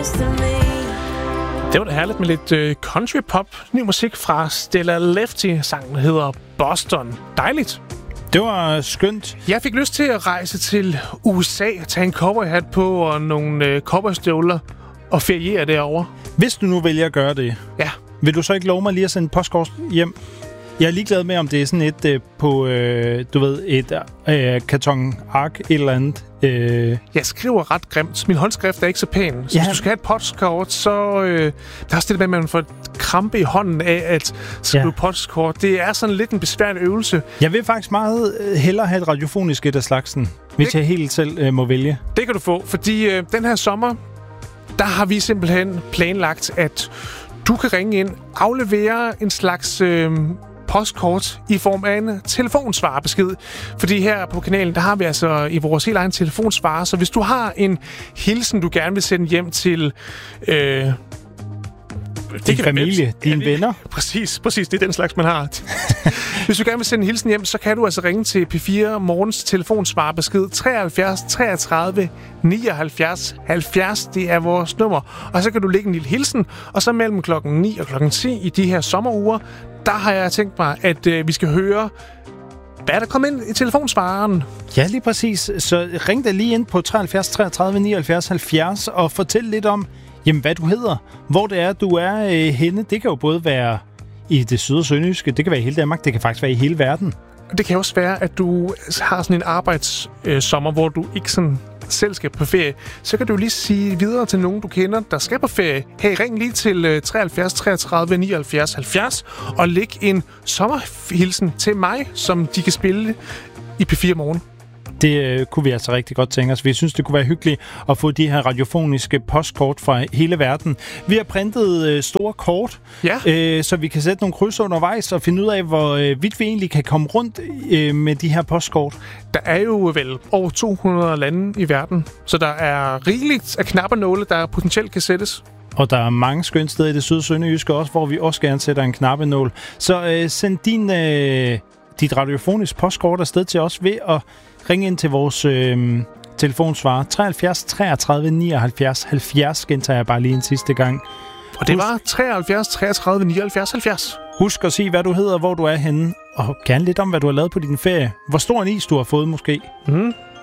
Det var da herligt med lidt country pop. Ny musik fra Stella Lefty. Sangen hedder Boston. Dejligt. Det var skønt. Jeg fik lyst til at rejse til USA, tage en cowboyhat på og nogle cowboystøvler og feriere derovre. Hvis du nu vælger at gøre det, ja. Vil du så ikke love mig lige at sende postkort hjem? Jeg er ligeglad med, om det er sådan et på, du ved, et karton-ark, et eller andet. Jeg skriver ret grimt. Min håndskrift er ikke så pæn. Så hvis du skal have et postkort, så der er også det med, at man får krampe i hånden af at skrive postkort. Det er sådan lidt en besværlig øvelse. Jeg vil faktisk meget hellere have et radiofonisk et af slagsen, hvis jeg helt selv må vælge. Det kan du få, fordi den her sommer, der har vi simpelthen planlagt, at du kan ringe ind, aflevere en slags postkort i form af en telefonsvarebesked. Fordi her på kanalen, der har vi altså i vores helt egen telefonsvarer. Så hvis du har en hilsen, du gerne vil sende hjem til din familie, dine venner. Præcis. Det er den slags, man har. Hvis du gerne vil sende en hilsen hjem, så kan du altså ringe til P4 Morgens telefonsvarebesked 73 33 79 70. Det er vores nummer. Og så kan du lægge en lille hilsen, og så mellem klokken 9 og klokken 10 i de her sommeruger, der har jeg tænkt mig, at vi skal høre, hvad der kommer ind i telefonsvareren. Ja, lige præcis. Så ring da lige ind på 73 33 79 70 og fortæl lidt om, jamen, hvad du hedder, hvor det er, du er henne. Det kan jo både være i det syd- og sønderjyske, det kan være i hele Danmark, det kan faktisk være i hele verden. Det kan også være, at du har sådan en arbejdssommer, hvor du ikke sådan selv skal på ferie. Så kan du lige sige videre til nogen, du kender, der skal på ferie. Hey, ring lige til 73 33 79 70 og læg en sommerhilsen til mig, som de kan spille i P4 Morgen. Det kunne vi altså rigtig godt tænke os. Vi synes, det kunne være hyggeligt at få de her radiofoniske postkort fra hele verden. Vi har printet store kort, så vi kan sætte nogle kryds undervejs og finde ud af, hvor vidt vi egentlig kan komme rundt med de her postkort. Der er jo vel over 200 lande i verden, så der er rigeligt af knappenåle, der potentielt kan sættes. Og der er mange skønne steder i det syd- og sønderjyske også, hvor vi også gerne sætter en knappenål. Så send dit radiofonisk postkort afsted til os ved at ringe ind til vores telefonsvarer 73 33 79 70, gentager jeg bare lige en sidste gang. Og det var 73 33 79 70. Husk at sige, hvad du hedder, hvor du er henne, og gerne lidt om, hvad du har lavet på din ferie. Hvor stor en is du har fået måske.